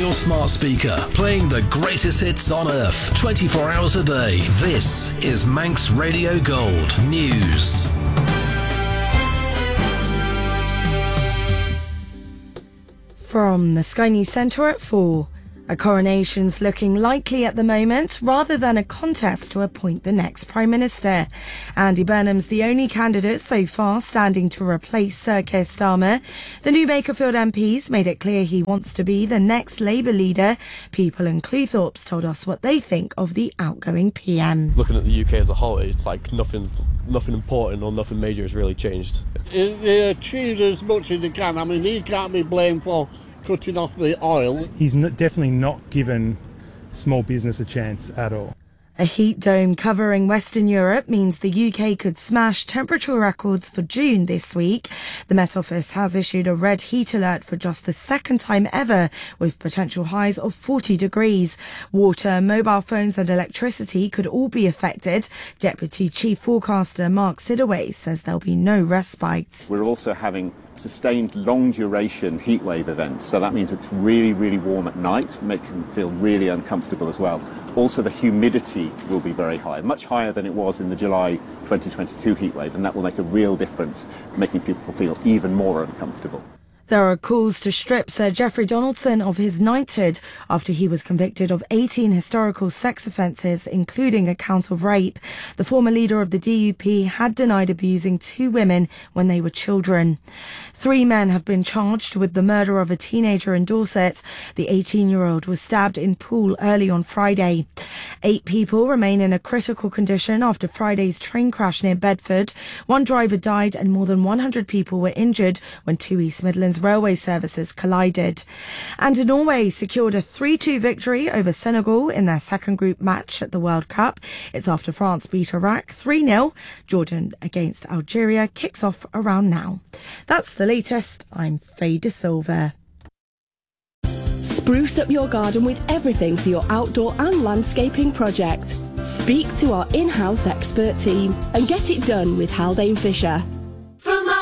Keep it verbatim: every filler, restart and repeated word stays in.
your smart speaker, playing the greatest hits on earth, twenty-four hours a day. This is Manx Radio Gold News. From the Sky News Centre at four. A coronation's looking likely at the moment, rather than a contest to appoint the next Prime Minister. Andy Burnham's the only candidate so far standing to replace Sir Keir Starmer. The new Bakerfield M Ps made it clear he wants to be the next Labour leader. People in Cleethorpes told us what they think of the outgoing P M. Looking at the U K as a whole, it's like nothing's nothing important or nothing major has really changed. He achieved as much as he can. I mean, he can't be blamed for cutting off the oil. He's not, definitely not given small business a chance at all. A heat dome covering Western Europe means the U K could smash temperature records for June this week. The Met Office has issued a red heat alert for just the second time ever, with potential highs of forty degrees. Water, mobile phones and electricity could all be affected. Deputy Chief Forecaster Mark Sidaway says there'll be no respite. We're also having sustained long duration heatwave events, so that means it's really, really warm at night, makes them feel really uncomfortable as well. Also, the humidity will be very high, much higher than it was in the July twenty twenty-two heatwave, and that will make a real difference, making people feel even more uncomfortable. There are calls to strip Sir Geoffrey Donaldson of his knighthood after he was convicted of eighteen historical sex offences, including a count of rape. The former leader of the D U P had denied abusing two women when they were children. Three men have been charged with the murder of a teenager in Dorset. The eighteen-year-old was stabbed in Poole early on Friday. Eight people remain in a critical condition after Friday's train crash near Bedford. One driver died and more than one hundred people were injured when two East Midlands railway services collided. And Norway secured a three two victory over Senegal in their second group match at the World Cup. It's after France beat Iraq three nil. Jordan against Algeria kicks off around now. That's the latest. I'm Faye De Silva. Spruce up your garden with everything for your outdoor and landscaping project. Speak to our in-house expert team and get it done with Haldane Fisher.